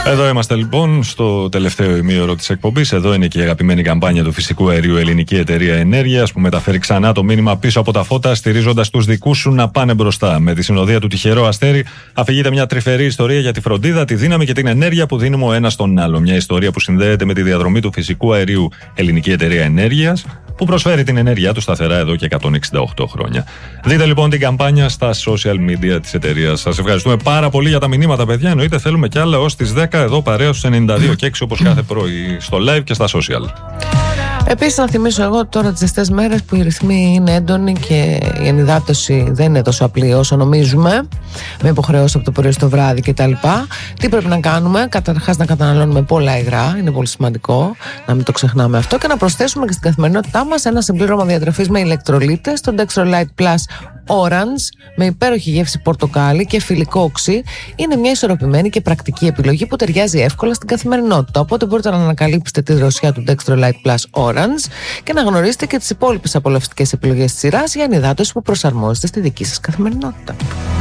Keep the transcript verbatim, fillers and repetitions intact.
Εδώ είμαστε λοιπόν στο τελευταίο ημίωρο της εκπομπής. Εδώ είναι και η αγαπημένη καμπάνια του φυσικού αερίου Ελληνική Εταιρεία Ενέργειας, που μεταφέρει ξανά το μήνυμα πίσω από τα φώτα, στηρίζοντας τους δικούς σου να πάνε μπροστά. Με τη συνοδεία του τυχερό Αστέρι αφηγείται μια τρυφερή ιστορία για τη φροντίδα, τη δύναμη και την ενέργεια που δίνουμε ο ένας στον άλλο. Μια ιστορία που συνδέεται με τη διαδρομή του φυσικού αερίου Ελληνική Εταιρεία Ενέργειας, που προσφέρει την ενέργειά του σταθερά εδώ και εκατόν εξήντα οκτώ χρόνια. Δείτε λοιπόν την καμπάνια στα social media της εταιρείας. Σας ευχαριστούμε πάρα πολύ για τα μηνύματα, παιδιά. Εννοείται θέλουμε κι άλλα ως τις δέκα εδώ παρέα στους ενενήντα δύο και έξι, όπως κάθε πρωί στο live και στα social. Επίσης, να θυμίσω εγώ τώρα τις ζεστές μέρες που οι ρυθμοί είναι έντονοι και η ενυδάτωση δεν είναι τόσο απλή όσο νομίζουμε, με υποχρεώσεις από το πρωί στο βράδυ κτλ. Τι πρέπει να κάνουμε? Καταρχάς, να καταναλώνουμε πολλά υγρά, είναι πολύ σημαντικό να μην το ξεχνάμε αυτό, και να προσθέσουμε και στην καθημερινότητά μας ένα συμπλήρωμα διατροφής με ηλεκτρολίτες, το Dextrolight Plus Orange, με υπέροχη γεύση πορτοκάλι και φιλικό οξύ. Είναι μια ισορροπημένη και πρακτική επιλογή που ταιριάζει εύκολα στην καθημερινότητα. Οπότε μπορείτε να ανακαλύψετε τη δροσιά του Dextrolight Plus Orange και να γνωρίσετε και τις υπόλοιπες απολαυστικές επιλογές της σειράς για ενυδάτωση που προσαρμόζεται στη δική σας καθημερινότητα.